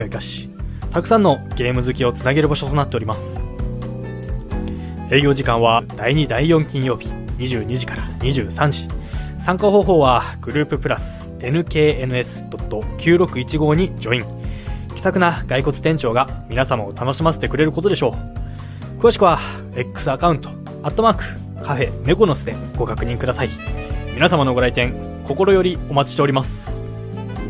いたし、たくさんのゲーム好きをつなげる場所となっております。営業時間は第2第4金曜日22時から23時。参加方法はグループプラス nkns.9615 にジョイン。気さくな骸骨店長が皆様を楽しませてくれることでしょう。詳しくは X アカウントカフェメコノスでご確認ください。皆様のご来店心よりお待ちしております。